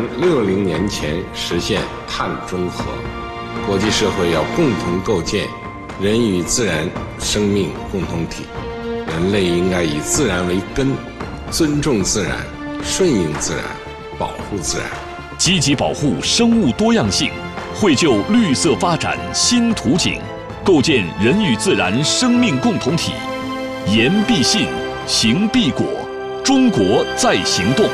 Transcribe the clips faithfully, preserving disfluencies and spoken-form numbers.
零六零年前实现碳中和。国际社会要共同构建人与自然生命共同体，人类应该以自然为根，尊重自然，顺应自然，保护自然， 积极保护生物多样性，绘就绿色发展新图景，构建人与自然生命共同体。言必信，行必果，中国在行动。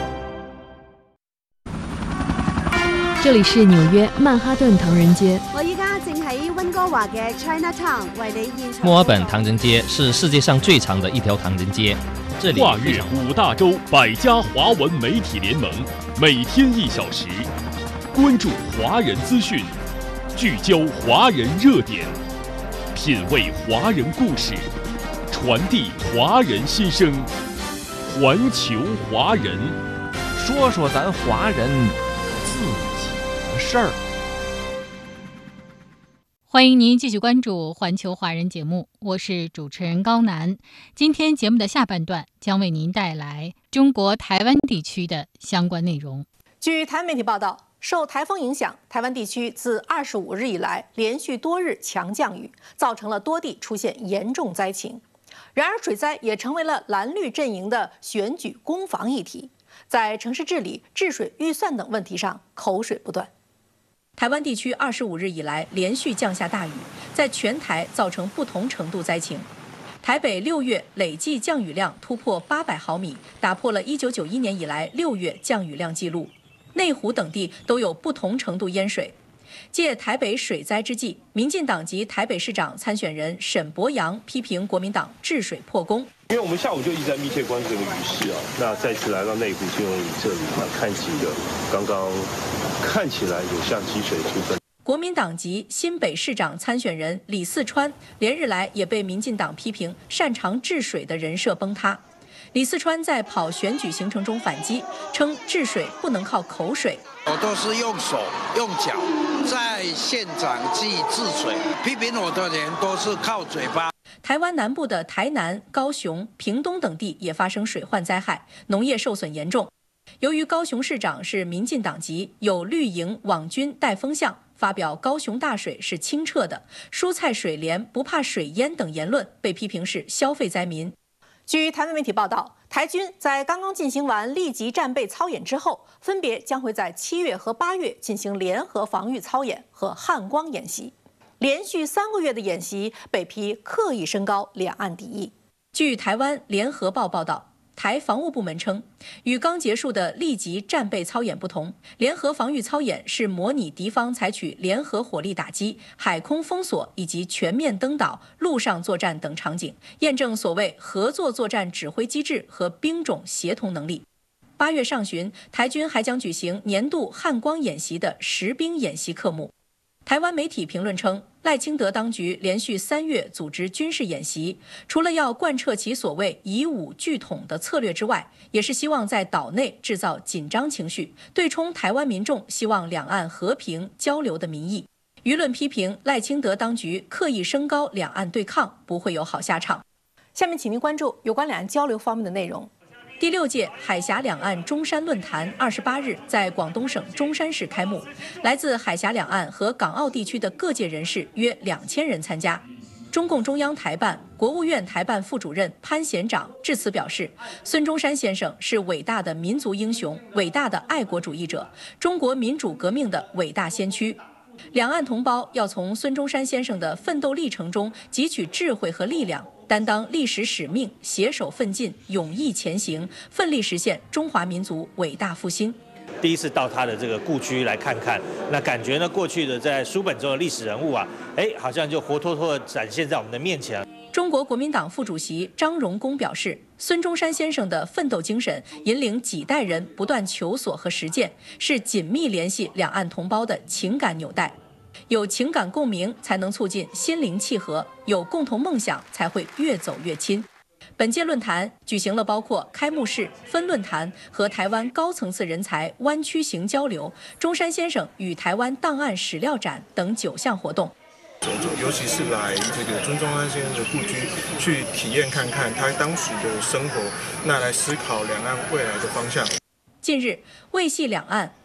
这里是纽约曼哈顿唐人街。 我依家正喺温哥華嘅 Chinatown 為你現場。 墨爾本唐人街是世界上最長的一條唐人街。這裡跨越五大洲百家華文媒體聯盟，每天一小時，關注華人資訊，聚焦華人熱點，品味華人故事，傳遞華人心聲，環球華人， 說說咱華人自己的事兒。 歡迎您繼續關注環球華人節目，我是主持人高楠。今天節目的下半段將為您帶來中國台灣地區的相關內容。 據台灣媒體報道，受台風影響，台灣地區自二十五日以來連續多日強降雨，造成了多地出現嚴重災情。然而，水災也成為了藍綠陣營的選舉攻防議題，在城市治理、治水預算等問題上口水不斷。台灣地區二十五日以來連續降下大雨，在全台造成不同程度災情。台北六月累計降雨量突破八百毫米，打破了一九九一年以來六月降雨量紀錄。內湖等地都有不同程度淹水。借台北水災之際，民進黨籍台北市長參選人沈伯洋批評國民黨治水破功。 因為我們下午就一直在密切關注這個雨勢啊，那再次來到內湖新聞里這裡，那看幾個剛剛看起來有像積水出分。 國民黨籍新北市長參選人李四川連日來也被民進黨批評擅長治水的人設崩塌。李四川在跑選舉行程中反擊，稱治水不能靠口水。 我都是用手用腳在現場去治水，批評我的人都是靠嘴巴。 台灣南部的台南、高雄、屏東等地也發生水患災害，農業受損嚴重。由於高雄市長是民進黨籍，有綠營網軍帶風向，發表高雄大水是清澈的，蔬菜水蓮不怕水淹等言論，被批評是消費災民。據台灣媒體報道，台軍在剛剛進行完立即戰備操演之後，分別將會在七月和八月進行聯合防禦操演和漢光演習。連續三個月的演習被批刻意升高兩岸敵意。據台灣聯合報報道，台防務部門稱，與剛結束的立即戰備操演不同，聯合防禦操演是模擬敵方採取聯合火力打擊、海空封鎖以及全面登島、陸上作戰等場景，驗證所謂合作作戰指揮機制和兵種協同能力。八月上旬，台軍還將舉行年度漢光演習的實兵演習科目。台灣媒體評論稱，賴清德當局連續三月組織軍事演習，除了要貫徹其所謂以武拒統的策略之外，也是希望在島內製造緊張情緒，對沖台灣民眾希望兩岸和平交流的民意。輿論批評賴清德當局刻意升高兩岸對抗，不會有好下場。下面請您關注有關兩岸交流方面的內容。第六屆海峽兩岸中山論壇二十八日在廣東省中山市開幕，來自海峽兩岸和港澳地區的各界人士約兩千人參加。中共中央台辦、國務院台辦副主任潘賢長致辭表示，孫中山先生是偉大的民族英雄、偉大的愛國主義者、中國民主革命的偉大先驅。兩岸同胞要從孫中山先生的奮鬥歷程中汲取智慧和力量，擔當歷史使命，攜手奮進，勇毅前行，奮力實現中華民族偉大復興。 第一次到他的這個故居來看看，那感覺呢，過去的在書本中的歷史人物啊，哎，好像就活脫脫地展現在我們的面前。 中國國民黨副主席張榮恭表示，孫中山先生的奮鬥精神引領幾代人不斷求索和實踐，是緊密聯繫兩岸同胞的情感紐帶。有情感共鳴，才能促進心靈契合；有共同夢想，才會越走越親。本屆論壇舉行了包括開幕式、分論壇和台灣高層次人才灣區型交流、中山先生與台灣檔案史料展等九項活動。 尤其是來這個孫中山先生的故居，去體驗看看他當時的生活，那來思考兩岸未來的方向。 近日，為繫兩岸，